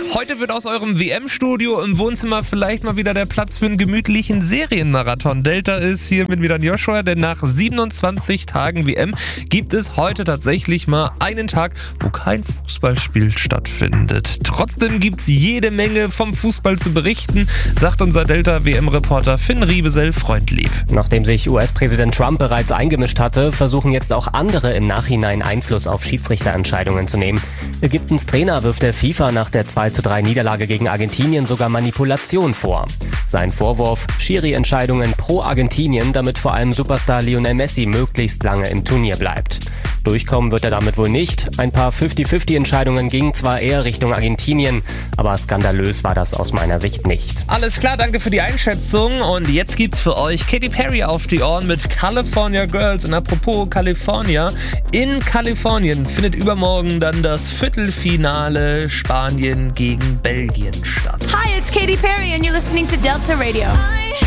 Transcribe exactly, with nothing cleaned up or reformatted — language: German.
Heute wird aus eurem W M-Studio im Wohnzimmer vielleicht mal wieder der Platz für einen gemütlichen Serienmarathon. Delta ist hier mit Milan Joshua, denn nach siebenundzwanzig Tagen W M gibt es heute tatsächlich mal einen Tag, wo kein Fußballspiel stattfindet. Trotzdem gibt es jede Menge vom Fußball zu berichten, sagt unser Delta-W M-Reporter Finn Riebesell freundlieb. Nachdem sich U S-Präsident Trump bereits eingemischt hatte, versuchen jetzt auch andere im Nachhinein Einfluss auf Schiedsrichterentscheidungen zu nehmen. Ägyptens Trainer wirft der FIFA nach der zwei zu drei Niederlage gegen Argentinien sogar Manipulation vor. Sein Vorwurf: Schiri-Entscheidungen pro Argentinien, damit vor allem Superstar Lionel Messi möglichst lange im Turnier bleibt. Durchkommen wird er damit wohl nicht. Ein paar fünfzig fünfzig Entscheidungen gingen zwar eher Richtung Argentinien, aber skandalös war das aus meiner Sicht nicht. Alles klar, danke für die Einschätzung. Und jetzt gibt's für euch Katy Perry auf die Ohren mit California Girls. Und apropos California, in Kalifornien findet übermorgen dann das Viertelfinale Spanien gegen Belgien statt. Hi, it's Katy Perry and you're listening to Delta Radio.